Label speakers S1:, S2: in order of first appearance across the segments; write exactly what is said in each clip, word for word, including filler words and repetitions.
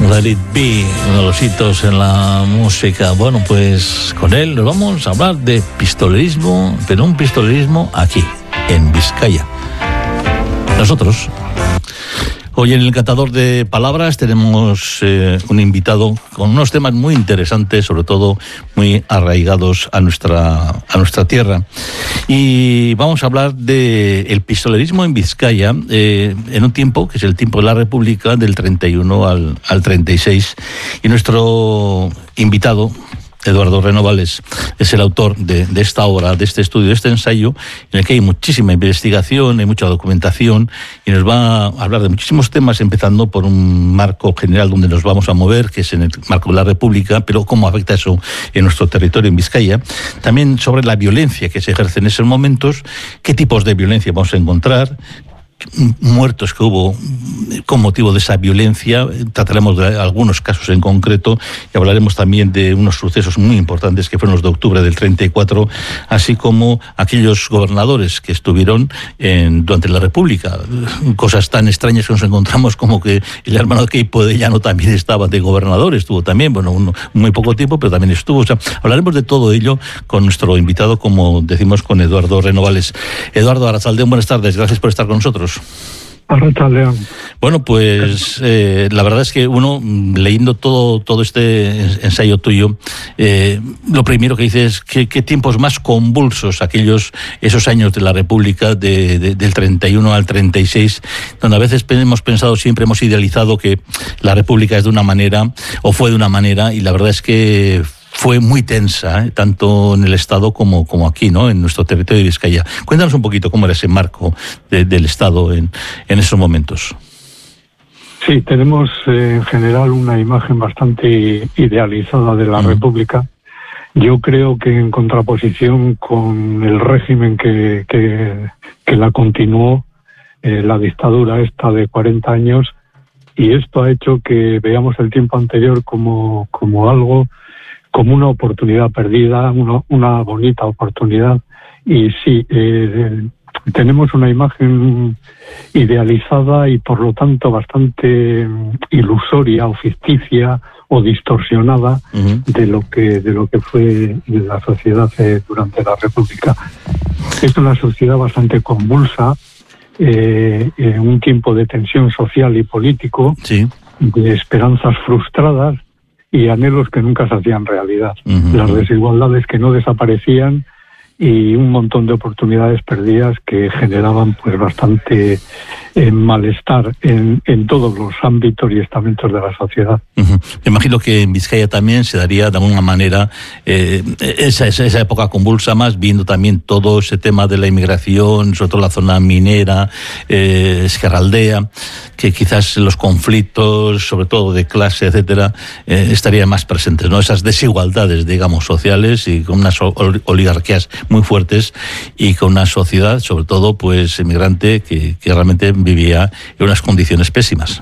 S1: Let It Be, uno de los hitos en la música. Bueno, pues con él nos vamos a hablar de pistolerismo, pero un pistolerismo aquí, en Vizcaya. Nosotros. Hoy en el Cantador de Palabras tenemos eh, un invitado con unos temas muy interesantes, sobre todo muy arraigados a nuestra, a nuestra tierra. Y vamos a hablar del pistolerismo en Vizcaya, eh, en un tiempo que es el tiempo de la República, del treinta y uno al, al treinta y seis. Y nuestro invitado, Eduardo Renovales, es el autor de, de esta obra, de este estudio, de este ensayo, en el que hay muchísima investigación, hay mucha documentación, y nos va a hablar de muchísimos temas, empezando por un marco general donde nos vamos a mover, que es en el marco de la República, pero cómo afecta eso en nuestro territorio, en Vizcaya. También sobre la violencia que se ejerce en esos momentos, qué tipos de violencia vamos a encontrar, muertos que hubo con motivo de esa violencia. Trataremos de algunos casos en concreto y hablaremos también de unos sucesos muy importantes que fueron los de octubre del treinta y cuatro, así como aquellos gobernadores que estuvieron en, durante la República. Cosas tan extrañas que nos encontramos como que el hermano de Queipo de Llano también estaba de gobernador, estuvo también, bueno, un, muy poco tiempo, pero también estuvo. O sea, hablaremos de todo ello con nuestro invitado, como decimos, con Eduardo Renovales. Eduardo Arratsaldeon, buenas tardes, gracias por estar con nosotros.
S2: Arratsaldeon.
S1: Bueno, pues eh, la verdad es que uno, leyendo todo todo este ensayo tuyo, eh, lo primero que dice es que qué tiempos más convulsos aquellos, esos años de la República, de, de, del treinta y uno al treinta y seis, donde a veces hemos pensado, siempre hemos idealizado que la República es de una manera, o fue de una manera, y la verdad es que fue muy tensa, ¿eh? Tanto en el Estado como, como aquí, ¿no?, en nuestro territorio de Vizcaya. Cuéntanos un poquito cómo era ese marco de, del Estado en, en esos momentos.
S2: Sí, tenemos eh, en general una imagen bastante idealizada de la uh-huh. República. Yo creo que en contraposición con el régimen que, que, que la continuó, eh, la dictadura esta de cuarenta años, y esto ha hecho que veamos el tiempo anterior como, como algo, como una oportunidad perdida, una, una bonita oportunidad. Y sí, eh, tenemos una imagen idealizada y por lo tanto bastante ilusoria o ficticia o distorsionada uh-huh. de lo que de lo que fue la sociedad eh, durante la República. Es una sociedad bastante convulsa, eh, en un tiempo de tensión social y político, sí. de esperanzas frustradas y anhelos que nunca se hacían realidad. Uh-huh. Las desigualdades que no desaparecían y un montón de oportunidades perdidas que generaban pues bastante eh, malestar en, en todos los ámbitos y estamentos de la sociedad.
S1: Uh-huh. Me imagino que en Vizcaya también se daría de alguna manera eh, esa, esa, esa época convulsa, más viendo también todo ese tema de la inmigración, sobre todo la zona minera, eh, Ezkerraldea, que quizás los conflictos, sobre todo de clase, etcétera, eh, estarían más presentes, ¿no? Esas desigualdades, digamos, sociales, y con unas oligarquías muy fuertes y con una sociedad, sobre todo, pues emigrante, que, que realmente vivía en unas condiciones pésimas.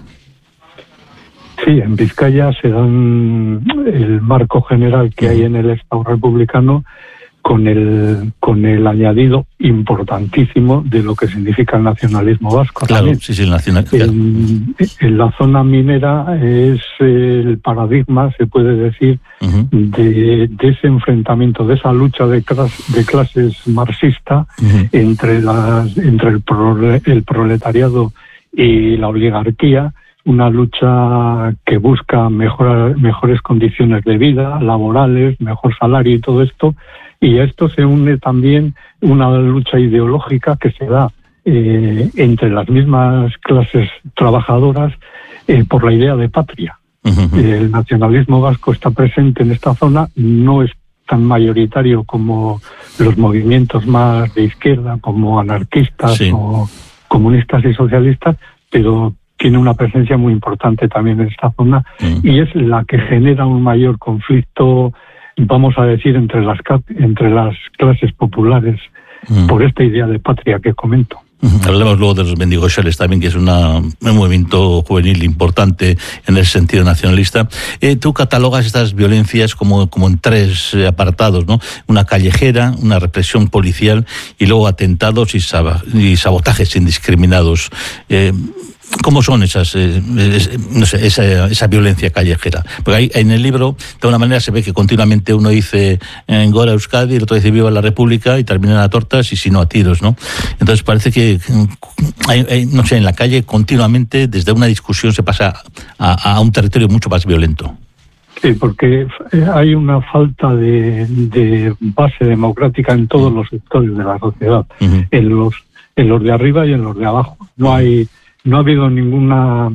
S2: Sí, en Vizcaya se dan el marco general que hay en el Estado republicano con el con el añadido importantísimo de lo que significa el nacionalismo vasco.
S1: Claro,
S2: también.
S1: sí, sí, el nacional.
S2: En, en la zona minera es el paradigma, se puede decir, uh-huh. de, de ese enfrentamiento, de esa lucha de, clas, de clases marxista uh-huh. entre las entre el, prole, el proletariado y la oligarquía. Una lucha que busca mejorar, mejores condiciones de vida, laborales, mejor salario y todo esto. Y a esto se une también una lucha ideológica que se da eh, entre las mismas clases trabajadoras eh, por la idea de patria. Uh-huh. El nacionalismo vasco está presente en esta zona, no es tan mayoritario como los movimientos más de izquierda, como anarquistas sí. o comunistas y socialistas, pero tiene una presencia muy importante también en esta zona mm. y es la que genera un mayor conflicto, vamos a decir, entre las entre las clases populares mm. por esta idea de patria que comento.
S1: Hablemos luego de los mendigosales también, que es una, un movimiento juvenil importante en el sentido nacionalista. Eh, tú catalogas estas violencias como, como en tres apartados, ¿no? Una callejera, una represión policial y luego atentados y, sab- y sabotajes indiscriminados. Eh, ¿Cómo son esas, eh, es, no sé, esa, esa violencia callejera? Porque ahí, en el libro, de alguna manera, se ve que continuamente uno dice en Gora Euskadi, el otro dice Viva la República, y terminan a tortas y si no a tiros, ¿no? Entonces parece que, hay, hay, no sé, en la calle continuamente, desde una discusión se pasa a, a un territorio mucho más violento.
S2: Sí, porque hay una falta de, de base democrática en todos los sectores de la sociedad, uh-huh. en los en los de arriba y en los de abajo. No hay, no ha habido ninguna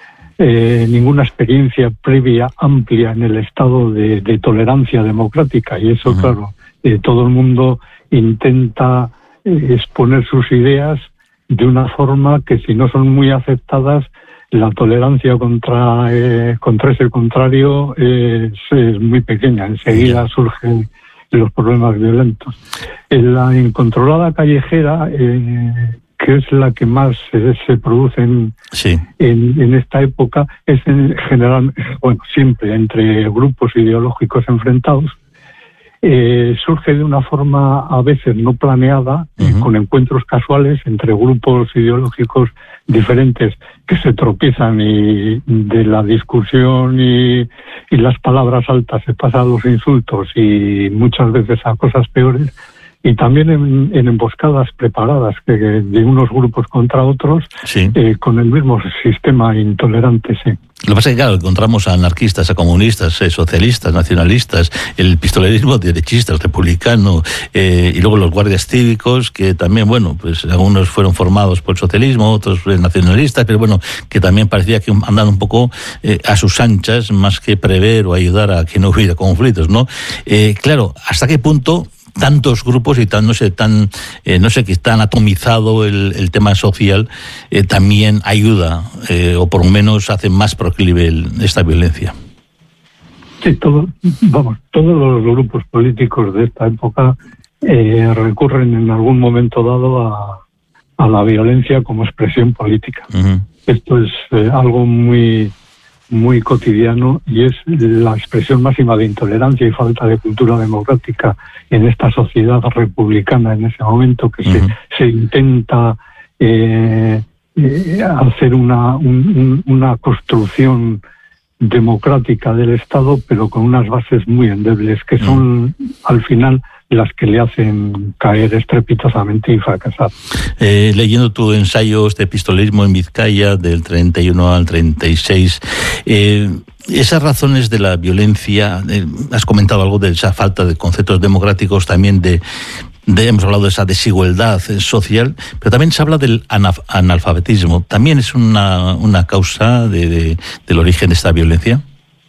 S2: eh, ninguna experiencia previa amplia en el estado de, de tolerancia democrática, y eso, uh-huh. claro, eh, todo el mundo intenta eh, exponer sus ideas de una forma que, si no son muy aceptadas, la tolerancia contra eh, contra ese contrario es, es muy pequeña. Enseguida surgen los problemas violentos. En la incontrolada callejera, eh, que es la que más eh, se produce en, sí. en, en esta época, es en general, bueno, siempre entre grupos ideológicos enfrentados. Eh, surge de una forma a veces no planeada, uh-huh. eh, con encuentros casuales entre grupos ideológicos diferentes que se tropiezan, y de la discusión y, y las palabras altas se pasa a los insultos y muchas veces a cosas peores, y también en, en emboscadas preparadas que, de unos grupos contra otros, sí. eh, con el mismo sistema intolerante, sí.
S1: Lo que pasa es que, claro, encontramos a anarquistas, a comunistas, eh, socialistas, nacionalistas, el pistolerismo derechista, el republicano, eh, y luego los guardias cívicos, que también, bueno, pues algunos fueron formados por el socialismo, otros eh, nacionalistas, pero bueno, que también parecía que andan un poco eh, a sus anchas, más que prever o ayudar a que no hubiera conflictos, ¿no? Eh, claro, ¿hasta qué punto tantos grupos y tan, no sé, tan, eh, no sé, que tan atomizado el, el tema social, eh, también ayuda, eh, o por lo menos hace más proclive el, esta violencia?
S2: Sí, todo, vamos, todos los grupos políticos de esta época eh, recurren en algún momento dado a, a la violencia como expresión política. Uh-huh. Esto es eh, algo muy muy cotidiano, y es la expresión máxima de intolerancia y falta de cultura democrática en esta sociedad republicana en ese momento, que uh-huh. se, se intenta eh, eh, hacer una, un, una construcción democrática del Estado, pero con unas bases muy endebles, que son uh-huh. al final las que le hacen caer estrepitosamente y fracasar.
S1: Eh, leyendo tu ensayo, este pistolerismo en Vizcaya, del treinta y uno al treinta y seis, eh, esas razones de la violencia, eh, has comentado algo de esa falta de conceptos democráticos, también de, de hemos hablado de esa desigualdad social, pero también se habla del anaf- analfabetismo. ¿También es una, una causa de, de, del origen de esta violencia?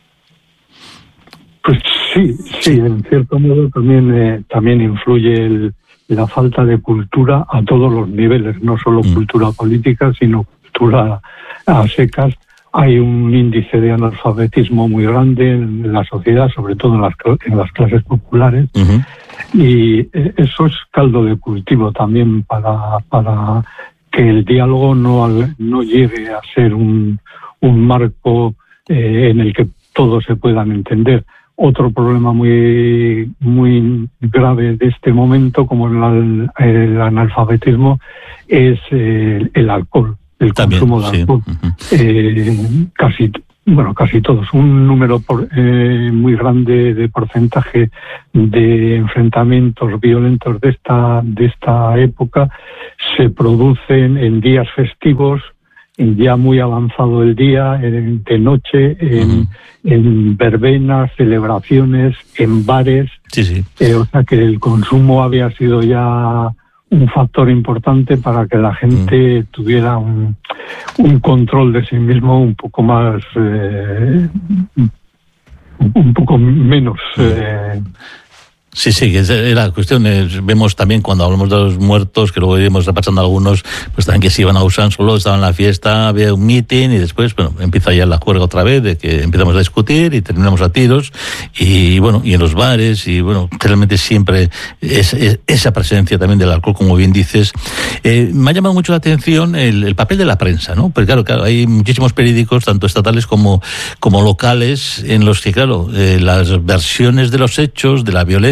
S2: Pues sí, sí, en cierto modo también eh, también influye el, la falta de cultura a todos los niveles, no solo mm. cultura política, sino cultura a secas. Hay un índice de analfabetismo muy grande en la sociedad, sobre todo en las, en las clases populares, uh-huh. y eso es caldo de cultivo también para, para que el diálogo no, no llegue a ser un, un marco eh, en el que todos se puedan entender. Otro problema muy muy grave de este momento, como el, el analfabetismo, es el, el alcohol, el También, consumo de alcohol. Sí. Uh-huh. Eh, casi, bueno, casi todos. Un número por, eh, muy grande de porcentaje de enfrentamientos violentos de esta de esta época se producen en días festivos, ya muy avanzado el día, en, de noche, en, uh-huh. en verbenas, celebraciones, en bares.
S1: Sí, sí.
S2: Eh, o sea que el consumo había sido ya un factor importante para que la gente uh-huh. tuviera un, un control de sí mismo un poco más, eh, un poco menos. Uh-huh. Eh,
S1: Sí, sí, que la cuestión es, vemos también cuando hablamos de los muertos, que luego iremos repasando algunos, pues también que se iban a Usán solo, estaban en la fiesta, había un meeting y después, bueno, empieza ya la juerga otra vez, de que empezamos a discutir y terminamos a tiros, y bueno, y en los bares, y bueno, realmente siempre es, es esa presencia también del alcohol, como bien dices. Eh, me ha llamado mucho la atención el, el papel de la prensa, ¿no? Porque claro, claro, hay muchísimos periódicos, tanto estatales como, como locales, en los que, claro, eh, las versiones de los hechos, de la violencia,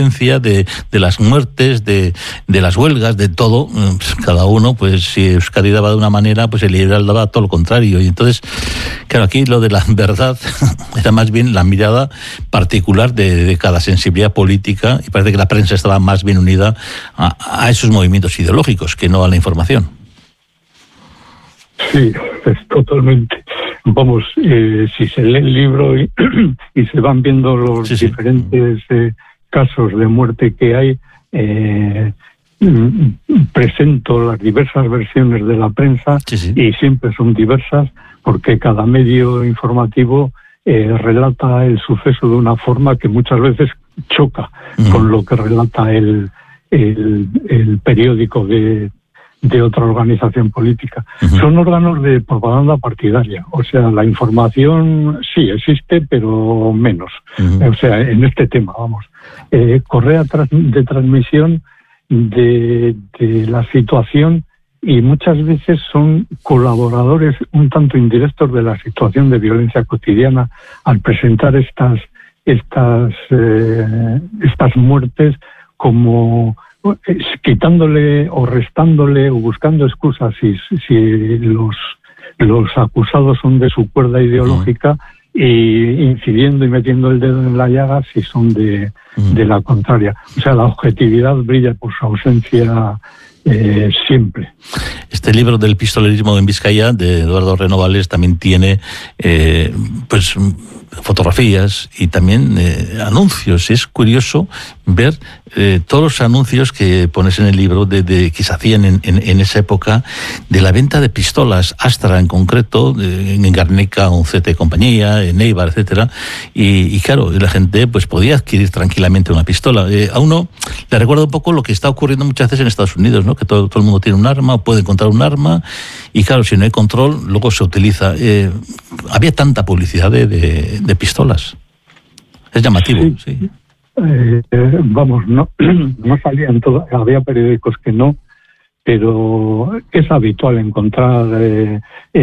S1: violencia, de, de las muertes, de, de las huelgas, de todo. Pues cada uno, pues si Euskadi daba de una manera, pues el liberal daba todo lo contrario. Y entonces, claro, aquí lo de la verdad era más bien la mirada particular de, de cada sensibilidad política, y parece que la prensa estaba más bien unida a, a esos movimientos ideológicos que no a la información.
S2: Sí, es totalmente. Vamos, eh, si se lee el libro y, y se van viendo los sí, sí. diferentes eh, casos de muerte que hay, eh, presento las diversas versiones de la prensa sí, sí. y siempre son diversas porque cada medio informativo eh, relata el suceso de una forma que muchas veces choca mm. con lo que relata el, el, el periódico de de otra organización política. Uh-huh. Son órganos de propaganda partidaria, o sea, la información sí existe, pero menos. Uh-huh. O sea, en este tema, vamos. Eh, correa tras, de transmisión de, de la situación, y muchas veces son colaboradores un tanto indirectos de la situación de violencia cotidiana al presentar estas, estas, eh, estas muertes como quitándole o restándole o buscando excusas si, si los, los acusados son de su cuerda ideológica uh-huh. y incidiendo y metiendo el dedo en la llaga si son de, uh-huh. de la contraria. O sea, la objetividad brilla por su ausencia eh, siempre.
S1: Este libro del pistolerismo en Vizcaya, de Eduardo Renovales, también tiene eh, pues fotografías y también eh, anuncios. Es curioso ver eh, todos los anuncios que pones en el libro de, de que se hacían en, en, en esa época de la venta de pistolas, Astra en concreto, de, en Garnica, un C T compañía, en Eibar, etcétera, y, y claro, la gente pues podía adquirir tranquilamente una pistola. Eh, a uno le recuerda un poco lo que está ocurriendo muchas veces en Estados Unidos, ¿no? Que todo, todo el mundo tiene un arma, puede encontrar un arma, y claro, si no hay control, luego se utiliza. Eh, había tanta publicidad de, de, de pistolas. Es llamativo, sí. sí.
S2: Eh, vamos, no, no salían todos, había periódicos que no, pero es habitual encontrar eh,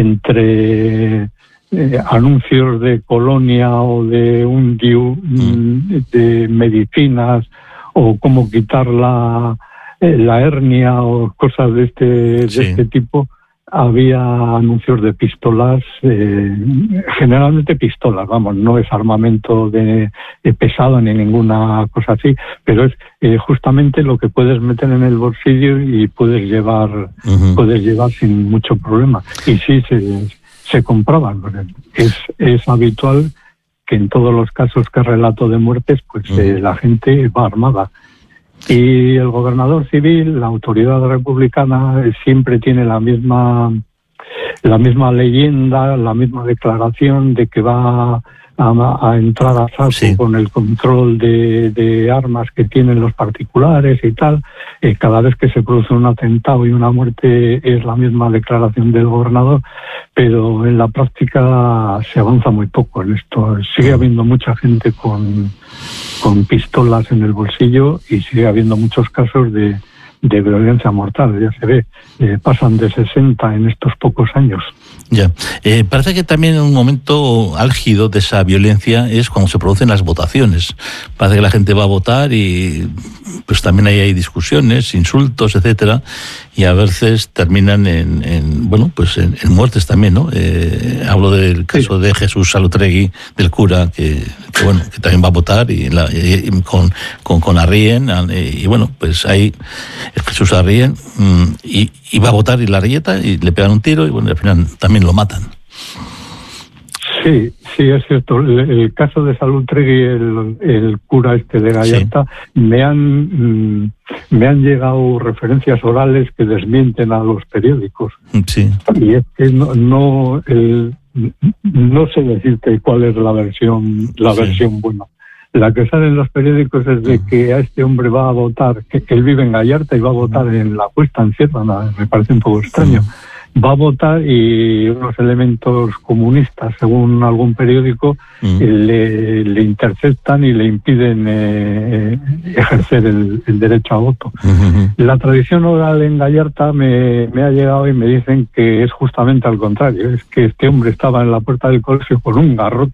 S2: entre eh, anuncios de colonia o de un D I U mm. de medicinas o cómo quitar la, eh, la hernia o cosas de este, de sí. este tipo. Había anuncios de pistolas, eh, generalmente pistolas, vamos, no es armamento de, de pesado ni ninguna cosa así, pero es eh, justamente lo que puedes meter en el bolsillo y puedes llevar, uh-huh. puedes llevar sin mucho problema. Y sí, se, se compraban. Es, es habitual que en todos los casos que relato de muertes, pues uh-huh. eh, la gente va armada. Y el gobernador civil, la autoridad republicana, siempre tiene la misma la misma leyenda, la misma declaración de que va a, a entrar a saco sí. con el control de, de armas que tienen los particulares y tal. Eh, cada vez que se produce un atentado y una muerte es la misma declaración del gobernador, pero en la práctica se avanza muy poco en esto. Sigue habiendo mucha gente con con pistolas en el bolsillo y sigue habiendo muchos casos de, de violencia mortal, ya se ve, eh, pasan de sesenta en estos pocos años.
S1: Ya, eh, parece que también un momento álgido de esa violencia es cuando se producen las votaciones. Parece que la gente va a votar y pues también ahí hay discusiones, insultos, etcétera, y a veces terminan en, en bueno, pues en, en muertes también, ¿no? Eh, hablo del caso sí. de Jesús Salutregui, del cura, que, que bueno, que también va a votar y, la, y con, con, con Arrien, y bueno, pues ahí Jesús Arrien y, y va a votar y la rieta y le pegan un tiro y bueno, al final también lo matan.
S2: Sí, sí, es cierto. El, el caso de Salutregui, el, el cura este de Gallarta, sí. me han me han llegado referencias orales que desmienten a los periódicos.
S1: Sí.
S2: Y es que no no, el, no sé decirte cuál es la versión la sí. versión buena. La que sale en los periódicos es de que a este hombre va a votar, que, que él vive en Gallarta y va a votar en la puesta en Sierra, me parece un poco extraño. Sí. Va a votar y unos elementos comunistas, según algún periódico, mm. le, le interceptan y le impiden eh, ejercer el, el derecho a voto. Mm-hmm. La tradición oral en Gallarta me, me ha llegado y me dicen que es justamente al contrario, es que este hombre estaba en la puerta del colegio con un garrote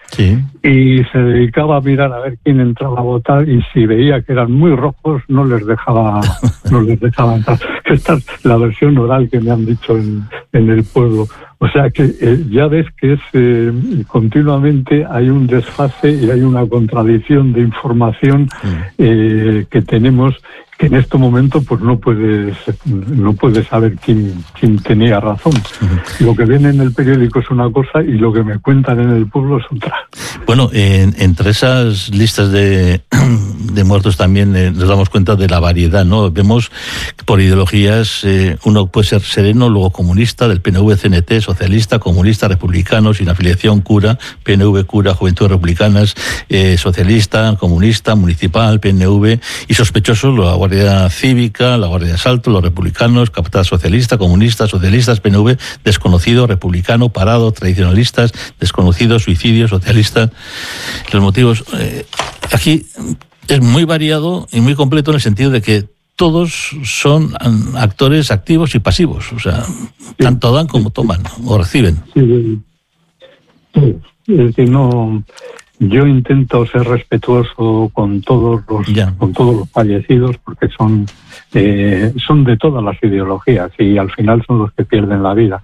S1: Sí.
S2: Y se dedicaba a mirar a ver quién entraba a votar, y si veía que eran muy rojos no les dejaba no les dejaba entrar. Esta es la versión oral que me han dicho en, en el pueblo. O sea que eh, ya ves que es eh, continuamente hay un desfase y hay una contradicción de información eh, que tenemos, que en este momento pues no puedes no puedes saber quién quién tenía razón. Uh-huh. Lo que viene en el periódico es una cosa y lo que me cuentan en el pueblo es otra.
S1: Bueno, en, entre esas listas de, de muertos también eh, nos damos cuenta de la variedad, ¿no? Vemos por ideologías, eh, uno puede ser sereno, luego comunista, del P N V, C N T, socialista, comunista, republicano, sin afiliación, cura, P N V, cura, Juventudes Republicanas, eh, socialista, comunista, municipal, P N V, y sospechosos, la Guardia Cívica, la Guardia de Asalto, los republicanos, capitán socialista, comunista, socialistas, P N V, desconocido, republicano, parado, tradicionalistas, desconocido, suicidio, socialista. Los motivos, eh, aquí es muy variado y muy completo en el sentido de que todos son actores activos y pasivos, o sea, sí, tanto dan como toman o reciben.
S2: Sí, sí. Es decir, no, yo intento ser respetuoso con todos los ya. con todos los fallecidos, porque son eh, son de todas las ideologías y al final son los que pierden la vida.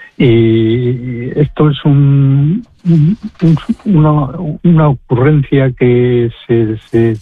S2: Y esto es un, un, una, una ocurrencia que se, se,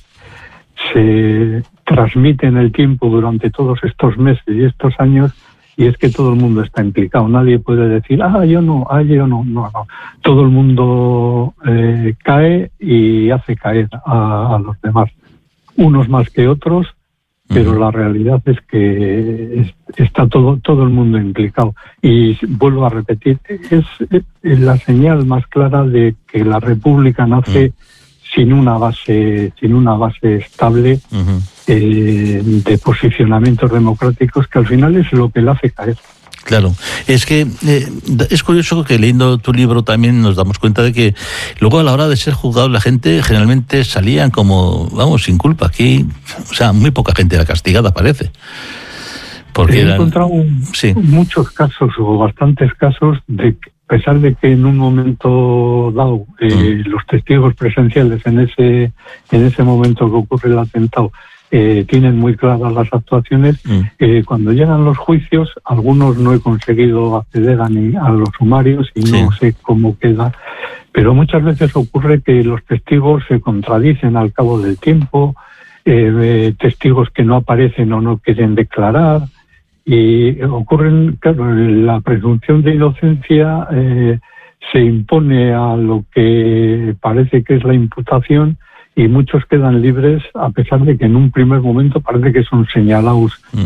S2: se transmite en el tiempo durante todos estos meses y estos años, y es que todo el mundo está implicado. Nadie puede decir, ah, yo no, ah, yo no, no, no. Todo el mundo eh, cae y hace caer a, a los demás, unos más que otros, pero la realidad es que está todo todo el mundo implicado. Y vuelvo a repetir, es, es la señal más clara de que la República nace uh-huh. sin una base sin una base estable uh-huh. eh, de posicionamientos democráticos, que al final es lo que la hace caer.
S1: Claro, es que eh, es curioso que leyendo tu libro también nos damos cuenta de que luego a la hora de ser juzgado la gente generalmente salían como, vamos, sin culpa. Aquí, o sea, muy poca gente era castigada, parece. Porque
S2: He
S1: eran...
S2: encontrado sí. muchos casos o bastantes casos de que, a pesar de que en un momento dado eh, mm. los testigos presenciales en ese en ese momento que ocurre el atentado Eh, tienen muy claras las actuaciones, mm. eh, cuando llegan los juicios, algunos no he conseguido acceder a, ni, a los sumarios y sí. no sé cómo queda, pero muchas veces ocurre que los testigos se contradicen al cabo del tiempo, eh, eh, testigos que no aparecen o no quieren declarar, y ocurren, claro, la presunción de inocencia eh, se impone a lo que parece que es la imputación, y muchos quedan libres a pesar de que en un primer momento parece que son señalados mm.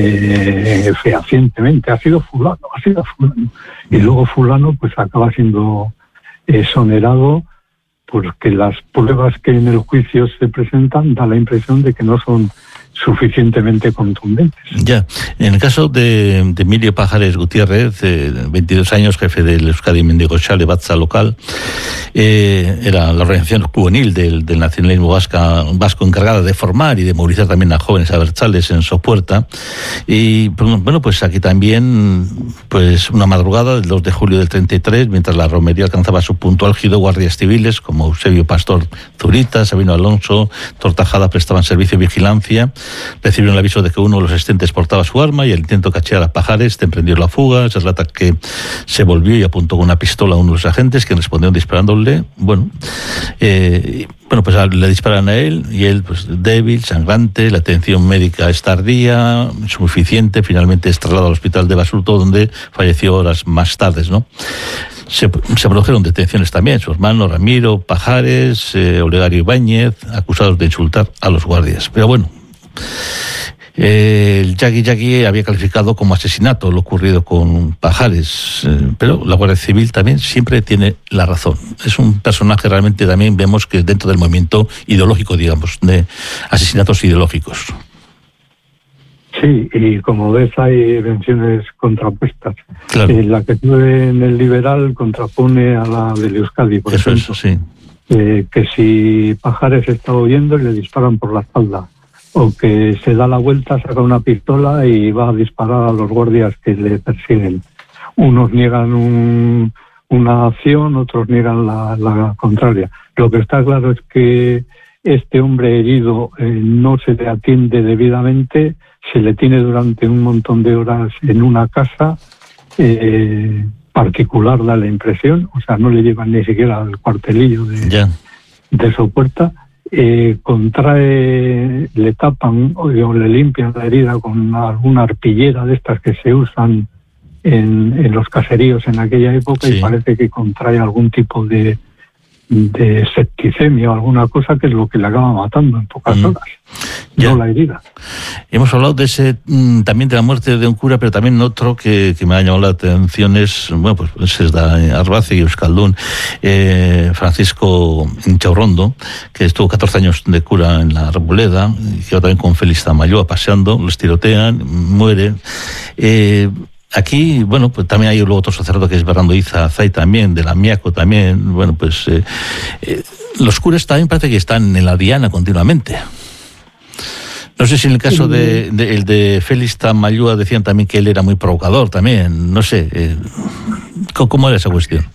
S2: eh, fehacientemente. Ha sido fulano, ha sido fulano. Mm. Y luego fulano pues acaba siendo exonerado porque las pruebas que en el juicio se presentan da la impresión de que no son suficientemente contundentes.
S1: Ya, en el caso de, de Emilio Pajares Gutiérrez, eh, veintidós años, jefe del Euskadi Mendigochale Batza local, eh, era la organización juvenil del, del nacionalismo vasca, vasco encargada de formar y de movilizar también a jóvenes abertzales en Sopuerta. Y bueno, pues aquí también, pues una madrugada del dos de julio del treinta y tres, mientras la romería alcanzaba su punto álgido, guardias civiles como Eusebio Pastor Zurita, Sabino Alonso, Tortajada prestaban servicio de vigilancia. Recibieron el aviso de que uno de los asistentes portaba su arma y al intento cachear a Pajares te emprendió la fuga. Se relata que se volvió y apuntó con una pistola a uno de los agentes, que respondieron disparándole. Bueno, eh, bueno, pues le disparan a él y él, pues débil, sangrante, la atención médica es tardía, insuficiente. Finalmente es trasladado al hospital de Basurto, donde falleció horas más tarde, ¿no? Se, se produjeron detenciones también, su hermano Ramiro Pajares, eh, Olegario Ibáñez, acusados de insultar a los guardias. Pero bueno, eh, el Yagui Yagui había calificado como asesinato lo ocurrido con Pajares, eh, pero la Guardia Civil también siempre tiene la razón. Es un personaje realmente, también vemos que dentro del movimiento ideológico, digamos, de asesinatos ideológicos.
S2: Sí, y como ves hay versiones contrapuestas.
S1: Claro.
S2: Eh, la que tuve en el liberal contrapone a la del Euskadi, por
S1: Eso
S2: ejemplo.
S1: Es, sí.
S2: Eh, que si Pajares está huyendo y le disparan por la espalda, o que se da la vuelta, saca una pistola y va a disparar a los guardias que le persiguen. Unos niegan un, una acción, otros niegan la, la contraria. Lo que está claro es que este hombre herido eh, no se le atiende debidamente, se le tiene durante un montón de horas en una casa eh, particular, da la impresión, o sea, no le llevan ni siquiera al cuartelillo de, yeah. de su puerta, eh, contrae, le tapan o, o le limpian la herida con alguna arpillera de estas que se usan en, en los caseríos en aquella época, sí. y parece que contrae algún tipo de de septicemia o alguna cosa que es lo que le acaba matando en pocas mm. horas, ya. no la herida.
S1: Hemos hablado de ese también de la muerte de un cura, pero también otro que, que me ha llamado la atención es, bueno, pues es de Arbace y Euskaldún, eh, Francisco Inchaurrondo, que estuvo catorce años de cura en la Reboleda, que también con Félix Tamayoa paseando, los tirotean, muere. Eh, Aquí, bueno, pues también hay luego otro sacerdote que es Bernardo Izazay también, de la Miaco también. Bueno, pues eh, eh, los curas también parece que están en la diana continuamente. No sé si en el caso de, de, el de Félix Tamayoa decían también que él era muy provocador también. No sé, eh, ¿cómo era esa cuestión?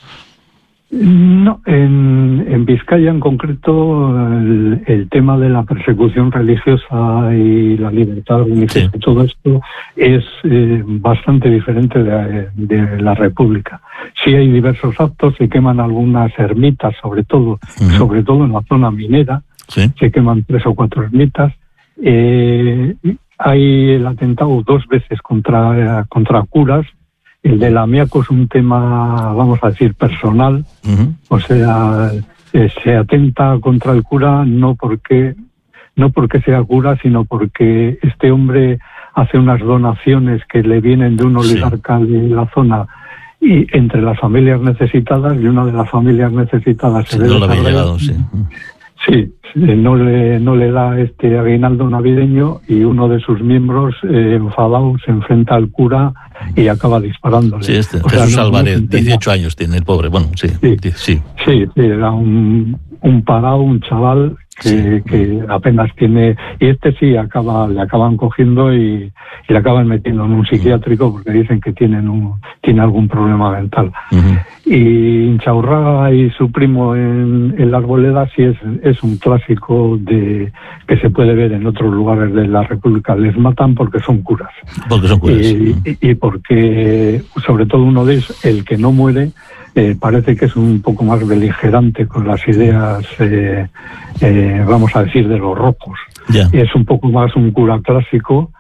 S2: No, en, en Vizcaya en concreto el, el tema de la persecución religiosa y la libertad religiosa, sí. todo esto es eh, bastante diferente de, de la República. Sí hay diversos actos, se queman algunas ermitas, sobre todo, uh-huh. sobre todo en la zona minera, sí. se queman tres o cuatro ermitas. Eh, hay el atentado dos veces contra, contra curas. El de la Miaco es un tema, vamos a decir, personal, uh-huh. o sea, eh, se atenta contra el cura no porque no porque sea cura, sino porque este hombre hace unas donaciones que le vienen de un oligarca sí. de la zona y entre las familias necesitadas, y una de las familias necesitadas
S1: sí, se no lo había llegado, sí.
S2: Sí, no le, no le da este aguinaldo navideño y uno de sus miembros, eh, enfadado, se enfrenta al cura y acaba disparándole.
S1: Sí, este, o sea, Jesús no, Álvarez, no dieciocho años tiene el pobre, bueno, sí.
S2: Sí, sí, sí, sí era un, un parado, un chaval que, sí. que apenas tiene, y este sí acaba, le acaban cogiendo y, y le acaban metiendo en un psiquiátrico porque dicen que tienen un, tiene algún problema mental. Uh-huh. Y Inchaurraga y su primo en, en la Arboleda sí es, es un clásico de que se puede ver en otros lugares de la República. Les matan porque son curas.
S1: Porque son curas.
S2: Y, y, y porque, sobre todo uno de ellos, el que no muere, eh, parece que es un poco más beligerante con las ideas, eh, eh, vamos a decir, de los rojos. Yeah. Es un poco más un cura clásico.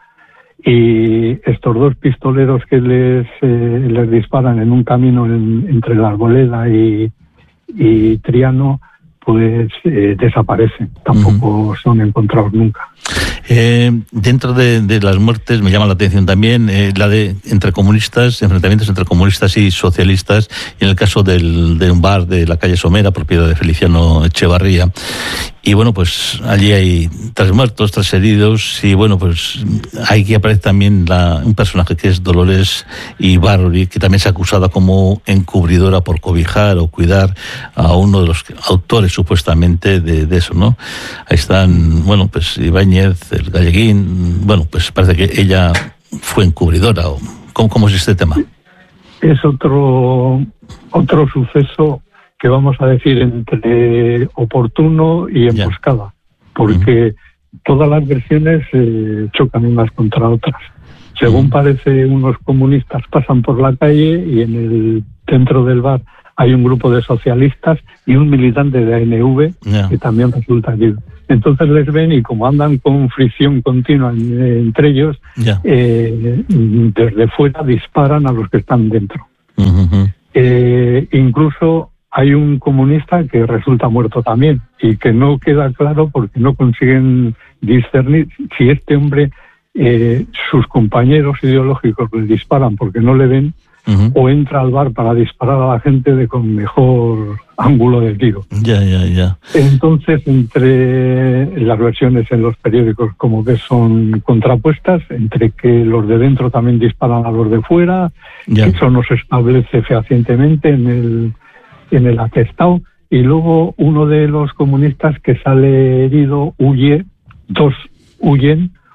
S2: Y estos dos pistoleros que les eh, les disparan en un camino en, entre la Arboleda y, y Triano, pues eh, desaparecen, tampoco uh-huh. son encontrados nunca.
S1: Eh, dentro de, de las muertes me llama la atención también eh, la de entre comunistas, enfrentamientos entre comunistas y socialistas, y en el caso del, de un bar de la calle Somera, propiedad de Feliciano Echevarría. Y bueno, pues allí hay tres muertos, tres heridos, y bueno, pues aquí aparece también la, un personaje que es Dolores Ibarruri, que también se ha acusado como encubridora por cobijar o cuidar a uno de los autores supuestamente de, de eso, ¿no? Ahí están, bueno, pues Ibáñez, el Galleguín, bueno, pues parece que ella fue encubridora. O ¿cómo, cómo es este tema?
S2: Es otro, otro suceso que vamos a decir entre oportuno y emboscada, yeah. porque uh-huh. todas las versiones eh, chocan unas contra otras. Según uh-huh. parece, unos comunistas pasan por la calle y en el centro del bar hay un grupo de socialistas y un militante de A N V yeah. que también resulta herido. Entonces les ven y como andan con fricción continua en, entre ellos, yeah. eh, desde fuera disparan a los que están dentro. Uh-huh. Eh, incluso hay un comunista que resulta muerto también y que no queda claro porque no consiguen discernir si este hombre, eh, sus compañeros ideológicos le disparan porque no le ven uh-huh. o entra al bar para disparar a la gente de con mejor ángulo de tiro.
S1: Ya, ya, ya.
S2: Entonces, entre las versiones en los periódicos como que son contrapuestas, entre que los de dentro también disparan a los de fuera, ya. Eso no se establece fehacientemente en el en el atestado, y luego uno de los comunistas que sale herido huye, dos huyen,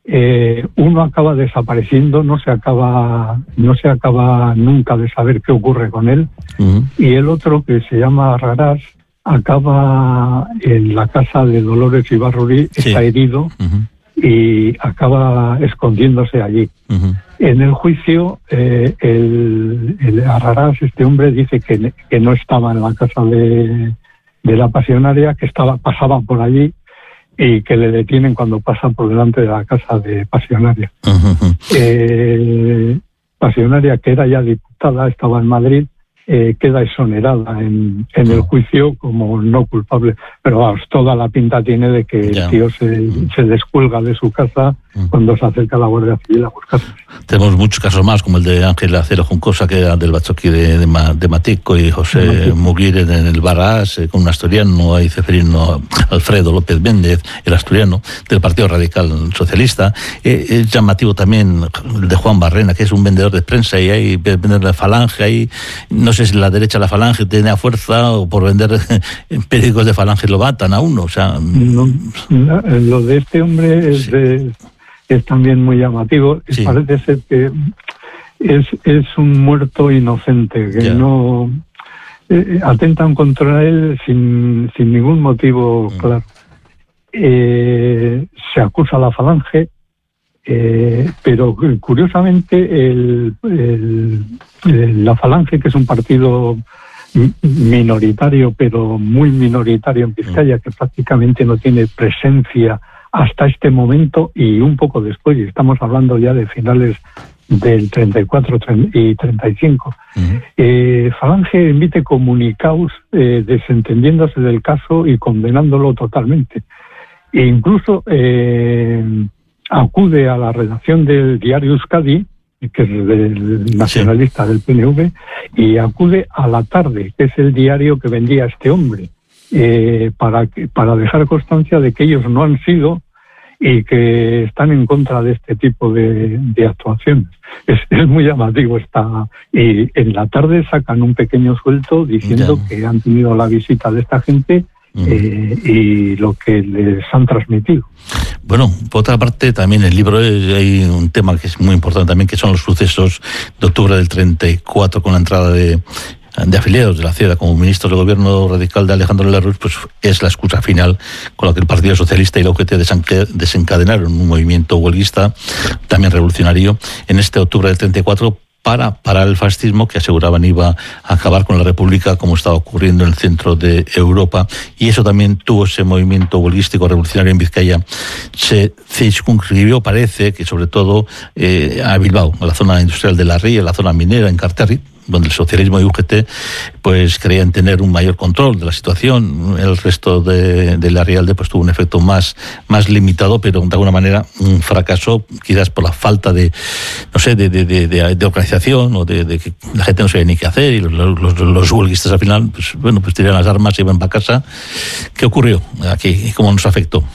S2: eh, uno acaba desapareciendo, no se acaba, no se acaba nunca de saber qué ocurre con él, uh-huh. y el otro, que se llama Raras, acaba en la casa de Dolores Ibarruri, sí. está herido, uh-huh. y acaba escondiéndose allí. Uh-huh. En el juicio, eh, el, el Raras, este hombre, dice que, que no estaba en la casa de, de la pasionaria, que estaba pasaba por allí, y que le detienen cuando pasa por delante de la casa de Pasionaria. Uh-huh. Eh, Pasionaria, que era ya diputada, estaba en Madrid, eh, queda exonerada en, en el juicio como no culpable. Pero vamos, toda la pinta tiene de que yeah. el tío se, uh-huh. se descuelga de su casa uh-huh. cuando se acerca a la Guardia Civil a buscarse.
S1: Tenemos muchos casos más, como el de Ángel Acero Juncosa, que era del Bachoqui de, de, de Matico, y José Muguir en el Barras, eh, con un asturiano, ahí Ceferino Alfredo López Méndez, el asturiano, del Partido Radical Socialista. Eh, es llamativo también el de Juan Barrena, que es un vendedor de prensa, y hay vendedor de Falange, ahí no sé si la derecha la Falange tiene a fuerza, o por vender periódicos de Falange lo matan a uno, o sea...
S2: No, no, lo de este hombre es, sí. de, es también muy llamativo. Sí. Parece ser que es, es un muerto inocente, que yeah. no... Eh, atentan contra él sin, sin ningún motivo mm. claro. Eh, se acusa a la Falange, eh, pero curiosamente el, el, el, la Falange, que es un partido minoritario, pero muy minoritario en Vizcaya, que prácticamente no tiene presencia hasta este momento y un poco después, y estamos hablando ya de finales del treinta y cuatro y treinta y cinco. Uh-huh. Eh, Falange emite comunicados eh, desentendiéndose del caso y condenándolo totalmente. E incluso eh, acude a la redacción del diario Euskadi, que es del nacionalista sí. del P N V, y acude a La Tarde, que es el diario que vendía este hombre, eh, para, para dejar constancia de que ellos no han sido y que están en contra de este tipo de, de actuaciones. Es, es muy llamativo. Está, y en La Tarde sacan un pequeño suelto diciendo yeah. que han tenido la visita de esta gente mm. eh, y lo que les han transmitido.
S1: Bueno, por otra parte, también en el libro hay un tema que es muy importante también, que son los sucesos de octubre del treinta y cuatro, con la entrada de, de afiliados de la C E D A como ministros del gobierno radical de Alejandro Lerroux. Pues es la excusa final con la que el Partido Socialista y la U G T desencadenaron un movimiento huelguista, también revolucionario, en este octubre del treinta y cuatro, para parar el fascismo, que aseguraban iba a acabar con la República, como estaba ocurriendo en el centro de Europa. Y eso también tuvo, ese movimiento bolístico revolucionario en Vizcaya, se circunscribió, parece que sobre todo eh, a Bilbao, a la zona industrial de La Ría, a la zona minera, en Carterri, donde el socialismo y U G T pues creían tener un mayor control de la situación. El resto de, de la Rialde pues tuvo un efecto más, más limitado, pero de alguna manera un fracaso, quizás por la falta de, no sé, de, de, de, de organización, o de, de que la gente no sabía ni qué hacer, y los, los, los huelguistas al final, pues bueno, pues tiraron las armas y iban para casa. ¿Qué ocurrió aquí y cómo nos afectó?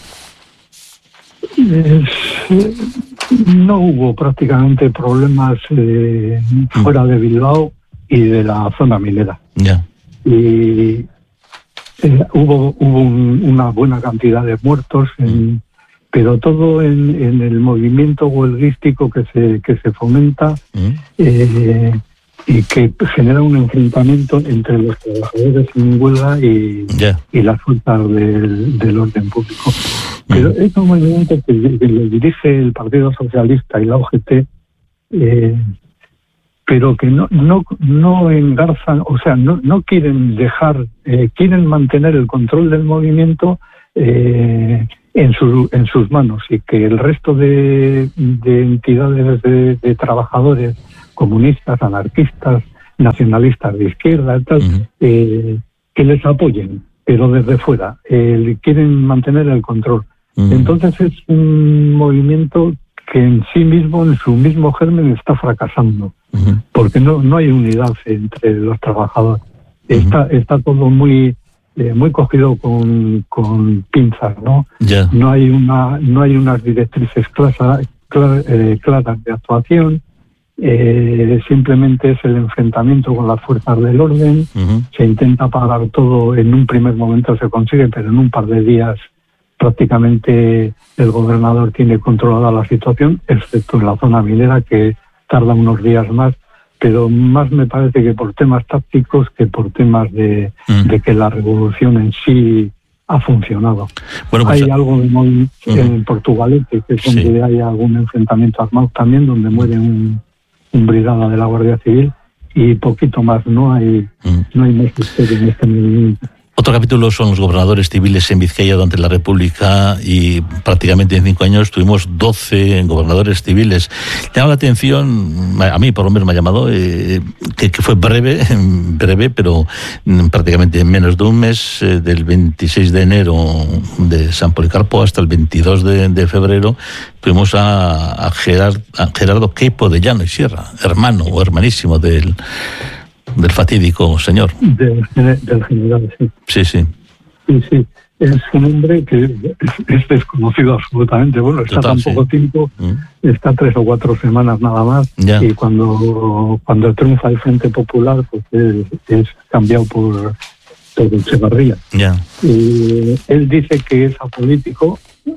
S2: Eh, no hubo prácticamente problemas eh, fuera de Bilbao y de la zona minera.
S1: Yeah.
S2: Y eh, hubo, hubo un, una buena cantidad de muertos, en, mm. pero todo en, en el movimiento huelguístico que se, que se fomenta mm. eh, y que genera un enfrentamiento entre los trabajadores en huelga y, yeah. y las fuerzas del, del orden público. Mm. Pero es un movimiento que, que lo dirige el Partido Socialista y la U G T, eh, pero que no no no engarzan, o sea, no no quieren dejar, eh, quieren mantener el control del movimiento eh, en su, en sus manos, y que el resto de, de entidades de, de trabajadores, comunistas, anarquistas, nacionalistas de izquierda y tal, uh-huh. eh, que les apoyen, pero desde fuera, eh, quieren mantener el control. Uh-huh. Entonces es un movimiento que en sí mismo, en su mismo germen, está fracasando, uh-huh. porque no no hay unidad entre los trabajadores. Uh-huh. Está está todo muy eh, muy cogido con, con pinzas, ¿no? Yeah. No hay una no hay unas directrices claras clar, eh, claras de actuación. Eh, simplemente es el enfrentamiento con las fuerzas del orden. Uh-huh. Se intenta parar todo, en un primer momento se consigue, pero en un par de días prácticamente el gobernador tiene controlada la situación, excepto en la zona minera, que tarda unos días más, pero más me parece que por temas tácticos que por temas de, mm. de que la revolución en sí ha funcionado. Bueno, pues, hay algo de muy, uh-huh. en Portugalete, que es donde sí. hay algún enfrentamiento armado también, donde muere un, un brigada de la Guardia Civil, y poquito más, no hay, uh-huh. no hay más historia en este movimiento.
S1: Otro capítulo son los gobernadores civiles en Vizcaya durante la República, y prácticamente en cinco años tuvimos doce gobernadores civiles. Llama la atención, a mí por lo menos me ha llamado, eh, que, que fue breve, breve, pero prácticamente en menos de un mes, eh, del veintiséis de enero de San Policarpo hasta el veintidós de, de febrero, tuvimos a, a, Gerard, a Gerardo Queipo de Llano y Sierra, hermano o hermanísimo del... del fatídico señor.
S2: Del, del general, sí.
S1: Sí, sí.
S2: Sí, sí. Es un hombre que es, es desconocido absolutamente. Bueno, está Total, tan poco sí. tiempo, mm. está tres o cuatro semanas nada más, ya. y cuando cuando triunfa el Frente Popular, pues es, es cambiado por, por Echevarría.
S1: Ya.
S2: Y él dice que es apolítico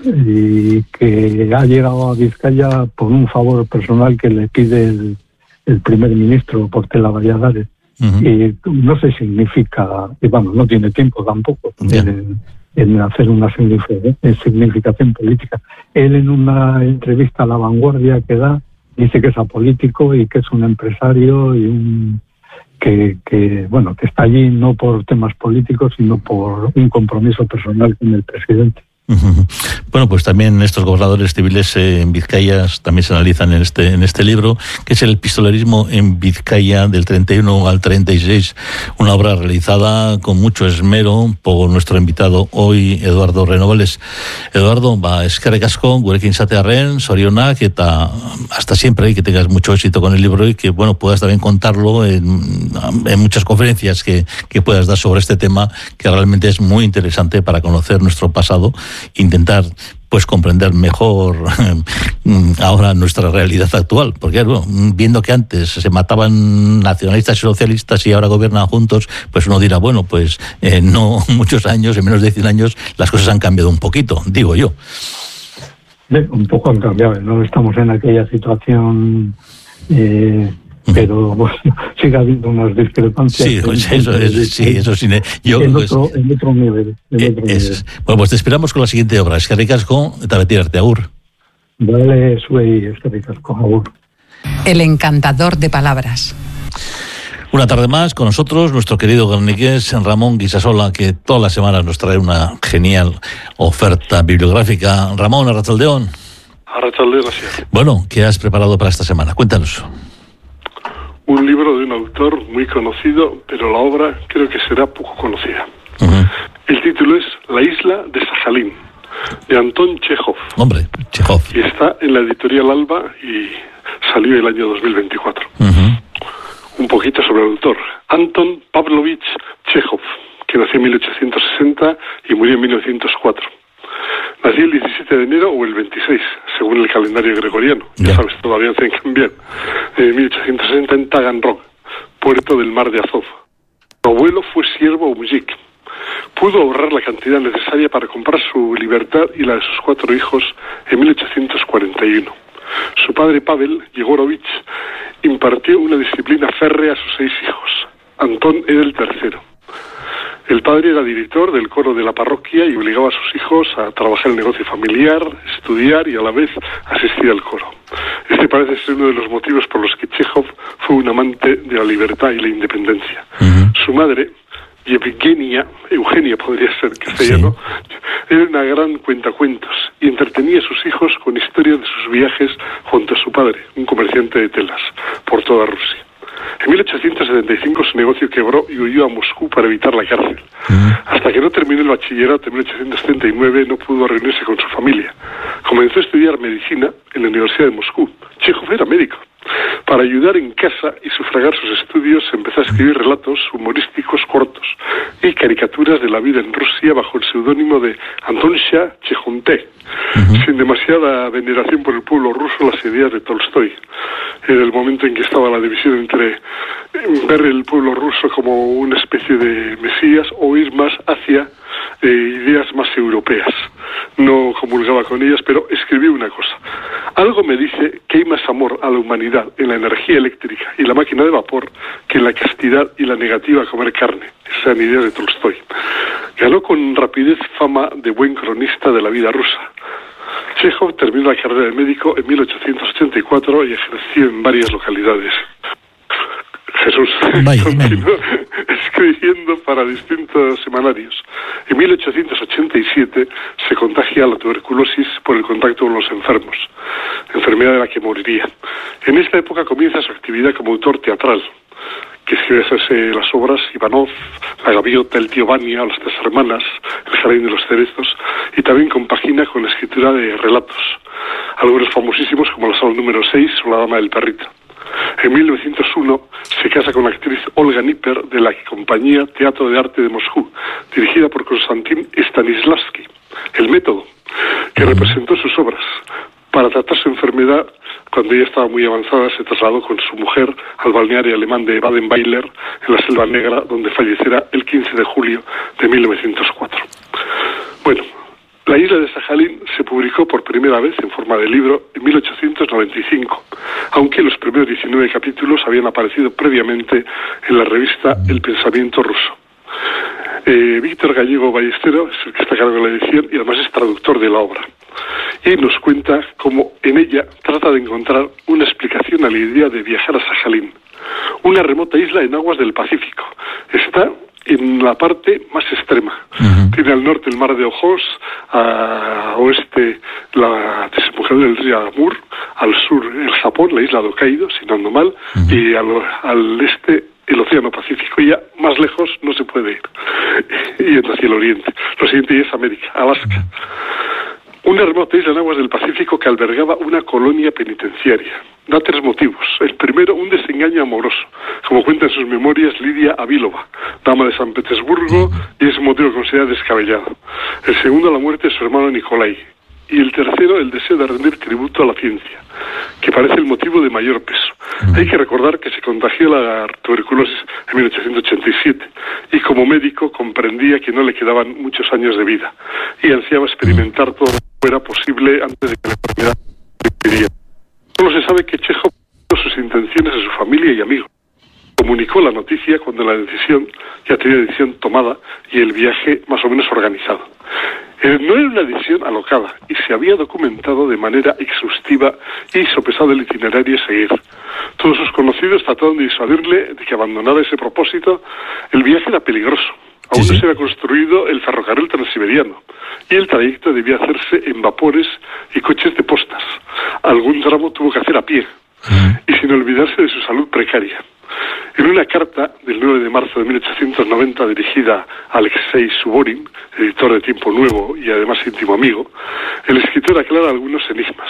S2: y que ha llegado a Vizcaya por un favor personal que le pide el, el primer ministro, Portela Valladares. Uh-huh. Y no se significa, y vamos, no tiene tiempo tampoco yeah. en, en hacer una significación política. Él, en una entrevista a La Vanguardia que da, dice que es apolítico y que es un empresario y un que, que bueno, que está allí no por temas políticos, sino por un compromiso personal con el presidente.
S1: Bueno, pues también estos gobernadores civiles en Vizcaya también se analizan en este en este libro, que es El pistolerismo en Vizcaya del treinta y uno al treinta y seis, una obra realizada con mucho esmero por nuestro invitado hoy, Eduardo Renovales. Eduardo, va, eskerrik asko, gurekin izatearren, zorionak, eta hasta siempre, y que tengas mucho éxito con el libro y que, bueno, puedas también contarlo en, en muchas conferencias que, que puedas dar sobre este tema, que realmente es muy interesante para conocer nuestro pasado, intentar pues comprender mejor ahora nuestra realidad actual, porque bueno, viendo que antes se mataban nacionalistas y socialistas y ahora gobiernan juntos, pues uno dirá, bueno, pues en no muchos años, en menos de cien años, las cosas han cambiado un poquito, digo yo.
S2: Un poco han cambiado, no estamos en aquella situación... Eh... pero bueno, sigue habiendo unas discrepancias.
S1: Sí, pues eso, es, sí, eso sí. Yo,
S2: en,
S1: pues,
S2: otro, en otro nivel. En otro
S1: es,
S2: nivel.
S1: Bueno, pues te esperamos con la siguiente obra. Eskerrik asko, eta betirarte, agur.
S2: Vale, suey, eskerrik asko, agur.
S3: El encantador de palabras.
S1: Una tarde más con nosotros, nuestro querido guerniqués Ramón Guisasola, que todas las semanas nos trae una genial oferta bibliográfica. Ramón, Arratsaldeon.
S4: Arratsaldeon, así.
S1: Bueno, ¿qué has preparado para esta semana? Cuéntanos.
S4: Un libro de un autor muy conocido, pero la obra creo que será poco conocida. Uh-huh. El título es La isla de Sajalín, de Anton Chejov.
S1: Hombre, Chejov.
S4: Y está en la editorial Alba y salió el año dos mil veinticuatro.
S1: Uh-huh.
S4: Un poquito sobre el autor. Anton Pavlovich Chejov, que nació en mil ochocientos sesenta y murió en mil novecientos cuatro. Nació el diecisiete de enero o el veintiséis, según el calendario gregoriano. Ya, ya sabes, todavía se cambiar. En mil ochocientos sesenta en Taganrog, puerto del mar de Azov. Su abuelo fue siervo o mujik. Pudo ahorrar la cantidad necesaria para comprar su libertad y la de sus cuatro hijos en mil ochocientos cuarenta y uno. Su padre Pavel Yegorovich impartió una disciplina férrea a sus seis hijos. Antón era el tercero. El padre era director del coro de la parroquia y obligaba a sus hijos a trabajar en el negocio familiar, estudiar y a la vez asistir al coro. Este parece ser uno de los motivos por los que Chejov fue un amante de la libertad y la independencia. Uh-huh. Su madre, Yevgenia, Eugenia podría ser castellano, sí. Era una gran cuentacuentos y entretenía a sus hijos con historias de sus viajes junto a su padre, un comerciante de telas, por toda Rusia. En mil ochocientos setenta y cinco su negocio quebró y huyó a Moscú para evitar la cárcel. Uh-huh. Hasta que no terminó el bachillerato en mil ochocientos setenta y nueve no pudo reunirse con su familia. Comenzó a estudiar medicina en la Universidad de Moscú. Chejov era médico. Para ayudar en casa y sufragar sus estudios empezó a escribir relatos humorísticos cortos y caricaturas de la vida en Rusia bajo el seudónimo de Antonsha Chejunte, uh-huh. sin demasiada veneración por el pueblo ruso las ideas de Tolstoy. Era el momento en que estaba la división entre ver el pueblo ruso como una especie de mesías o ir más hacia eh, ideas más europeas. no comulgaba con ellas, pero escribió una cosa. Algo me dice que hay más amor a la humanidad en la energía eléctrica y la máquina de vapor que en la castidad y la negativa a comer carne. Esas eran ideas de Tolstoy. Ganó con rapidez fama de buen cronista de la vida rusa. Chejov terminó la carrera de médico en mil ochocientos ochenta y cuatro y ejerció en varias localidades. Jesús
S1: Vaya,
S4: continuó escribiendo para distintos semanarios. En mil ochocientos ochenta y siete se contagia la tuberculosis por el contacto con los enfermos, enfermedad de la que moriría. En esta época comienza su actividad como autor teatral, que escribe las obras Ivanov, La Gaviota, El tío Vania, Las tres hermanas, El jardín de los cerezos, y también compagina con la escritura de relatos, algunos famosísimos como La sala número seis o La dama del perrito. En mil novecientos uno se casa con la actriz Olga Nipper de la compañía Teatro de Arte de Moscú, dirigida por Konstantin Stanislavski. El método, que representó sus obras. Para tratar su enfermedad, cuando ella estaba muy avanzada, se trasladó con su mujer al balneario alemán de Baden-Weiler, en la Selva Negra, donde fallecerá el quince de julio de mil novecientos cuatro. Bueno, La isla de Sajalín se publicó por primera vez en forma de libro en mil ochocientos noventa y cinco, aunque los primeros diecinueve capítulos habían aparecido previamente en la revista El Pensamiento Ruso. Eh, Víctor Gallego Ballestero es el que está a cargo de la edición y además es traductor de la obra. Y nos cuenta cómo en ella trata de encontrar una explicación a la idea de viajar a Sajalín, una remota isla en aguas del Pacífico. Está en la parte más extrema. Uh-huh. Tiene al norte el mar de Ojotsk, a oeste la desembocadura del río Amur, al sur el Japón, la isla de Hokkaido, si no ando mal, uh-huh. y al, al este el océano Pacífico. Y ya más lejos no se puede ir. Y hacia el oriente. Lo siguiente es América, Alaska. Uh-huh. Una remota isla en aguas del Pacífico que albergaba una colonia penitenciaria. Da tres motivos. El primero, un desengaño amoroso, como cuenta en sus memorias Lidia Avilova, dama de San Petersburgo, y es un motivo considerado descabellado. El segundo, la muerte de su hermano Nikolai. Y el tercero, el deseo de rendir tributo a la ciencia, que parece el motivo de mayor peso. Hay que recordar que se contagió la tuberculosis en mil ochocientos ochenta y siete y como médico comprendía que no le quedaban muchos años de vida y ansiaba experimentar todo lo que fuera posible antes de que la enfermedad le impidiera. Solo se sabe que Chejov dio sus intenciones a su familia y amigos. Comunicó la noticia cuando la decisión ya tenía la decisión tomada y el viaje más o menos organizado. Eh, no era una decisión alocada y se había documentado de manera exhaustiva y sopesado el itinerario a seguir. Todos sus conocidos trataron de disuadirle de que abandonara ese propósito. El viaje era peligroso. Aún sí, no sí. se había construido el ferrocarril transiberiano y el trayecto debía hacerse en vapores y coches de postas. Algún tramo tuvo que hacer a pie y sin olvidarse de su salud precaria. En una carta del nueve de marzo de mil ochocientos noventa dirigida a Alexei Suvorin, editor de Tiempo Nuevo y además íntimo amigo, el escritor aclara algunos enigmas.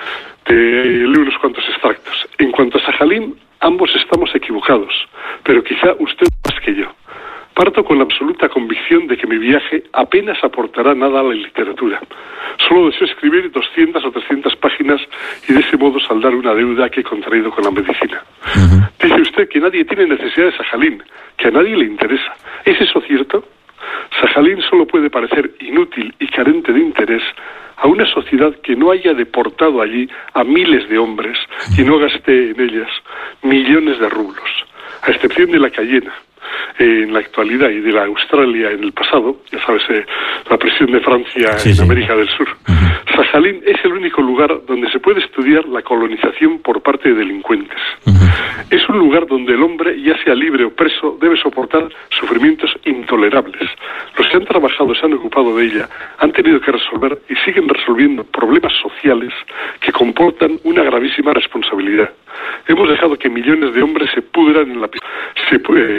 S4: Te leo unos cuantos extractos. En cuanto a Sajalín, ambos estamos equivocados, pero quizá usted más que yo. Parto con la absoluta convicción de que mi viaje apenas aportará nada a la literatura. Solo deseo escribir doscientas o trescientas páginas y de ese modo saldar una deuda que he contraído con la medicina. Uh-huh. Dice usted que nadie tiene necesidad de Sajalín, que a nadie le interesa. ¿Es eso cierto? Sajalín solo puede parecer inútil y carente de interés a una sociedad que no haya deportado allí a miles de hombres y no gaste en ellas millones de rublos, a excepción de la Cayena. Eh, en la actualidad y de la Australia en el pasado, ya sabes, eh, la presión de Francia sí, en sí. América del Sur. Uh-huh. Sajalín es el único lugar donde se puede estudiar la colonización por parte de delincuentes. Uh-huh. Es un lugar donde el hombre, ya sea libre o preso, debe soportar sufrimientos intolerables. Los que han trabajado, se han ocupado de ella, han tenido que resolver y siguen resolviendo problemas sociales que comportan una gravísima responsabilidad. Hemos dejado que millones de hombres se pudran en la se puede